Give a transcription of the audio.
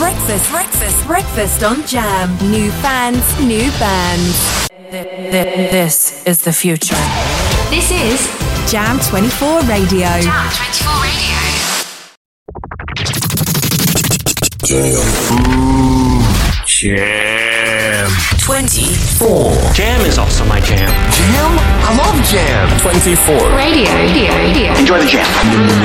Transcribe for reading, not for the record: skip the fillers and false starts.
Breakfast on Jam. New fans, new bands. This is the future. This is Jam 24 Radio. Jam 24 Radio. Jam 24. Jam is also my jam. Jam? I love Jam 24. Radio. Enjoy the jam.